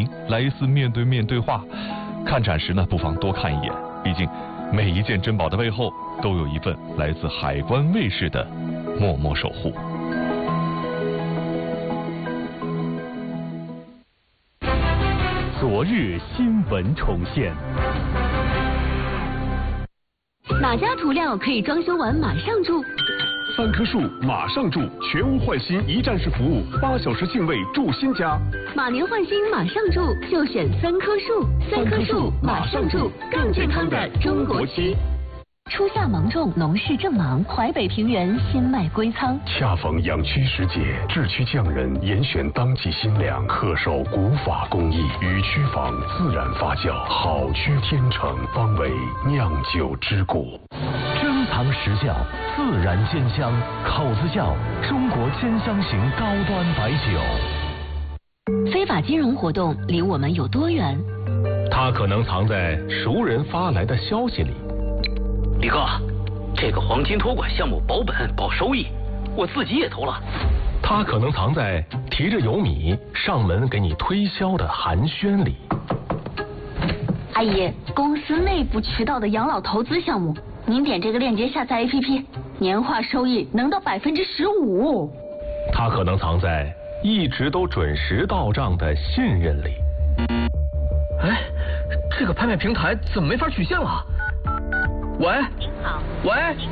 明来一次面对面对话。看展时呢，不妨多看一眼，毕竟每一件珍宝的背后都有一份来自海关卫士的默默守护。 昨日新闻重现。 哪家涂料可以装修完马上住 ？3棵树马上住，全屋换新一站式服务，8小时净位住新家。 马年换新马上住，就选3棵树。3棵树马上住，更健康的中国漆。初夏芒种，农事正忙，淮北平原新麦归仓。 恰逢养区时节，制区匠人严选当季新粮，恪守古法工艺，与区坊自然发酵，好区天成，方为酿酒之谷。 珍藏实窖，自然鲜香，口子窖，中国鲜香型高端白酒。 非法金融活动离我们有多远？ 它可能藏在熟人发来的消息里。 李哥，这个黄金托管项目保本保收益，我自己也投了。 它可能藏在提着油米上门给你推销的寒暄里。 阿姨，公司内部渠道的养老投资项目，您点这个链接下载 APP， 年化收益能到15%。 它可能藏在一直都准时到账的信任里。 哎，这个拍卖平台怎么没法取现了？喂， 您好， 喂。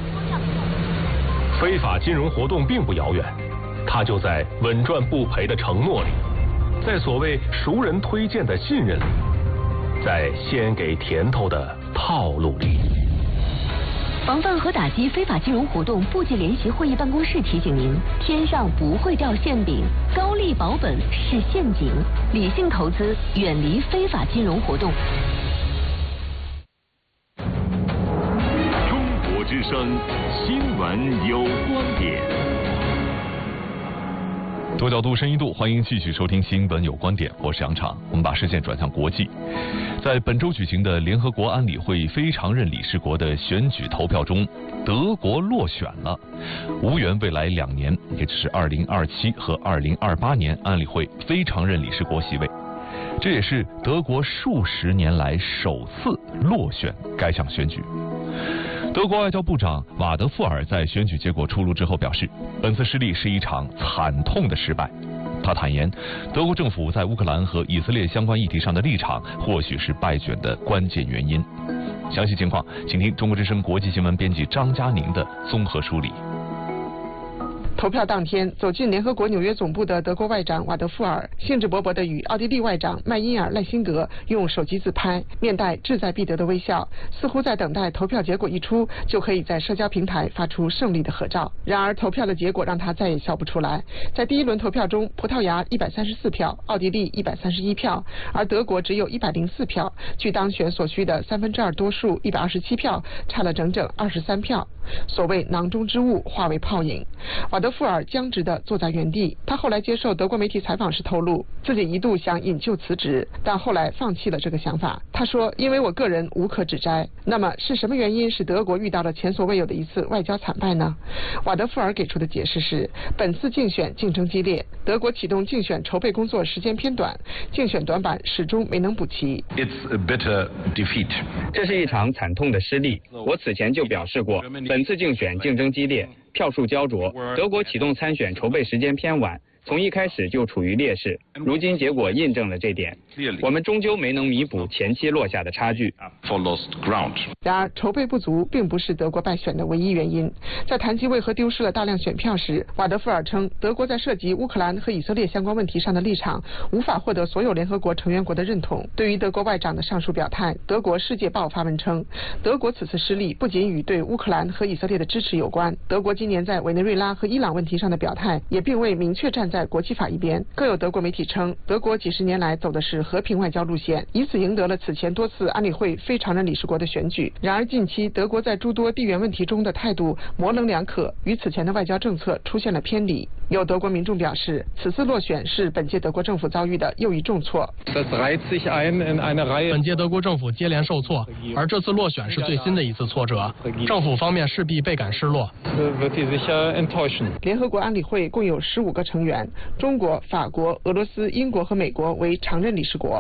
非法金融活动并不遥远，它就在稳赚不赔的承诺里，在所谓熟人推荐的信任里，在先给甜头的套路里。 防范和打击非法金融活动部级联席会议办公室提醒您：天上不会掉馅饼，高利保本是陷阱，理性投资，远离非法金融活动。 之声新闻有观点， 多角度、深一度，欢迎继续收听新闻有观点，我是杨畅。我们把视线转向国际，在本周举行的联合国安理会非常任理事国的选举投票中，德国落选了，无缘未来2年，也就是2027和2028年安理会非常任理事国席位。这也是德国数十年来首次落选该项选举。德国外交部长瓦德富尔在选举结果出炉之后表示，本次失利是一场惨痛的失败。他坦言，德国政府在乌克兰和以色列相关议题上的立场，或许是败选的关键原因。详细情况，请听中国之声国际新闻编辑张佳宁的综合梳理。 投票当天，走进联合国纽约总部的德国外长瓦德富尔兴致勃勃地与奥地利外长麦因尔赖辛格用手机自拍，面带志在必得的微笑，似乎在等待投票结果一出就可以在社交平台发出胜利的合照。然而投票的结果让他再也笑不出来。在第一轮投票中，葡萄牙134票，奥地利131票，而德国只有104票，距当选所需的2/3多数127票差了整整23票。所谓囊中之物化为泡影，瓦德富尔僵直地坐在原地。他后来接受德国媒体采访时透露，自己一度想引咎辞职，但后来放弃了这个想法。他说，因为我个人无可指摘。那么是什么原因使德国遇到了前所未有的一次外交惨败呢？瓦德富尔给出的解释是，本次竞选竞争激烈，德国启动竞选筹备工作时间偏短，竞选短板始终没能补齐。 It's a bitter defeat. 这是一场惨痛的失利。我此前就表示过，本次竞选竞争激烈，票数焦灼，德国启动参选筹备时间偏晚，从一开始就处于劣势。如今结果印证了这点，我们终究没能弥补前期落下的差距。 然而，筹备不足并不是德国败选的唯一原因。在谈及为何丢失了大量选票时，瓦德富尔称，德国在涉及乌克兰和以色列相关问题上的立场无法获得所有联合国成员国的认同。对于德国外长的上述表态，德国《世界报》发文称，德国此次失利不仅与对乌克兰和以色列的支持有关，德国今年在委内瑞拉和伊朗问题上的表态也并未明确站在国际法一边。更有德国媒体称，德国几十年来走的是和平外交路线，以此赢得了此前多次安理会非常任理事国的选举。然而近期德国在诸多地缘问题中的态度模棱两可，与此前的外交政策出现了偏离。有德国民众表示，此次落选是本届德国政府遭遇的又一重挫。 本届德国政府接连受挫，而这次落选是最新的一次挫折，政府方面势必倍感失落。 联合国安理会共有15个成员，中国、法国、俄罗斯、英国和美国为常任理事国。